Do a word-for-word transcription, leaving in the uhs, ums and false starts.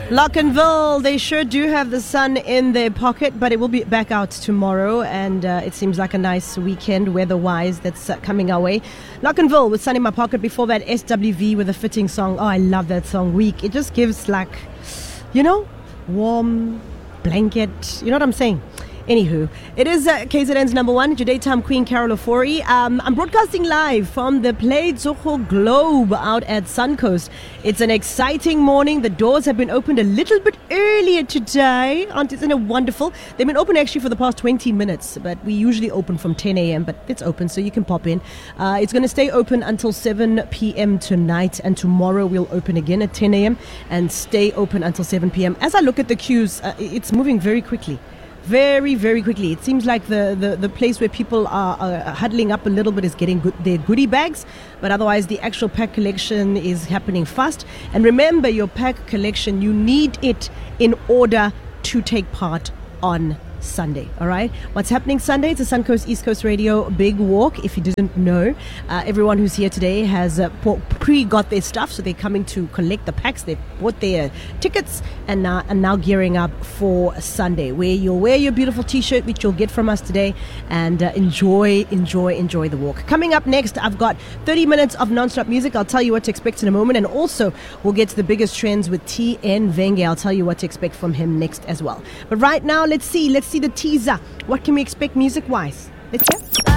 Lockenville, they sure do have the sun in their pocket, but it will be back out tomorrow, and uh, it seems like a nice weekend weather-wise that's uh, coming our way. Lockenville with sun in my pocket. Before that, S W V with a fitting song. Oh, I love that song, Weak. It just gives like, you know, warm blanket. You know what I'm saying? Anywho, it is uh, K Z N's number one, your daytime queen, Carol Ofori. Um, I'm broadcasting live from the Play Tsogo Globe out at Suncoast. It's an exciting morning. The doors have been opened a little bit earlier today. Aren't, isn't it wonderful? They've been open actually for the past twenty minutes, but we usually open from ten a.m., but it's open, so you can pop in. Uh, it's going to stay open until seven p.m. tonight, and tomorrow we'll open again at ten a.m. and stay open until seven p.m. As I look at the queues, uh, it's moving very quickly. Very, very quickly. It seems like the, the, the place where people are, are huddling up a little bit is getting good, their goodie bags, but otherwise the actual pack collection is happening fast. And remember, your pack collection, you need it in order to take part on Sunday. All right, what's happening Sunday? It's a Suncoast East Coast Radio Big Walk. If you didn't know, uh, everyone who's here today has uh, pre-got their stuff, so they're coming to collect the packs. They've bought their tickets and now and now gearing up for Sunday, where you'll wear your beautiful T-shirt, which you'll get from us today, and uh, enjoy, enjoy, enjoy the walk. Coming up next, I've got thirty minutes of non-stop music. I'll tell you what to expect in a moment, and also we'll get to the biggest trends with T N Venge. I'll tell you what to expect from him next as well. But right now, let's see, let's see the teaser. What can we expect music-wise? Let's hear.